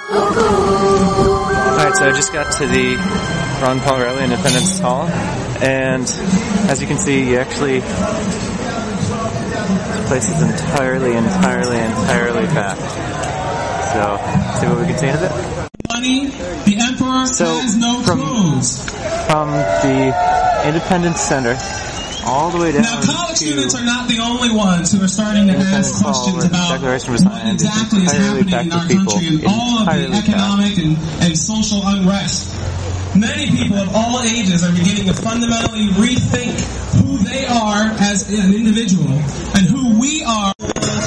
Alright, so I just got to the Ron Paul Reilly Independence Hall, and as you can see, this place is entirely packed. So, see what we can see in a bit. Money, the emperor has no clothes. From the Independence Center all the way down. Now, college students are not the only ones who are starting to ask questions about what exactly is happening in our country and all of the economic and social unrest. Many people of all ages are beginning to fundamentally rethink who they are as an individual and who